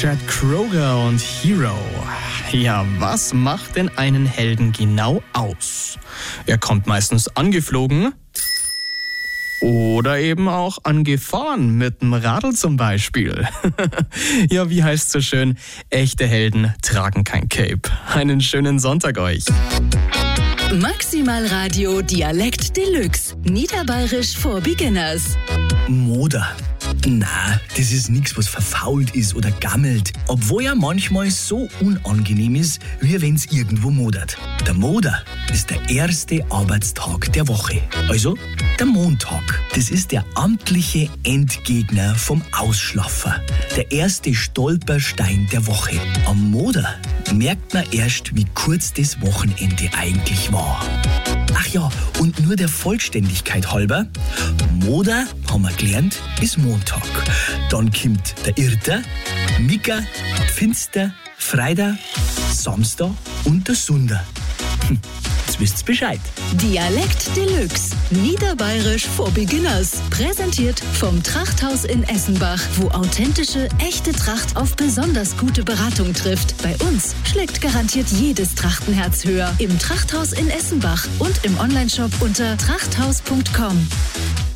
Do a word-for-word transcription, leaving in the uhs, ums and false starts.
Chad Kroeger und Hero. Ja, was macht denn einen Helden genau aus? Er kommt meistens angeflogen oder eben auch angefahren, mit dem Radl zum Beispiel. Ja, wie heißt so schön, echte Helden tragen kein Cape. Einen schönen Sonntag euch. Maximal Radio Dialekt Deluxe. Niederbayerisch for Beginners. Moder. Na, das ist nichts, was verfault ist oder gammelt, obwohl ja manchmal so unangenehm ist, wie wenn's irgendwo modert. Der Moder ist der erste Arbeitstag der Woche, also der Montag. Das ist der amtliche Endgegner vom Ausschlaffer, der erste Stolperstein der Woche. Am Moder merkt man erst, wie kurz das Wochenende eigentlich war. Ach ja, und nur der Vollständigkeit halber, Moder, haben wir gelernt, ist Montag. Dann kommt der Irrter, Micker, Pfinster, Freitag, Samstag und der Sunder. Hm, jetzt wisst's Bescheid. Dialekt Deluxe. Niederbayerisch for Beginners. Präsentiert vom Trachthaus in Essenbach, wo authentische, echte Tracht auf besonders gute Beratung trifft. Bei uns schlägt garantiert jedes Trachtenherz höher. Im Trachthaus in Essenbach und im Onlineshop unter trachthaus punkt com.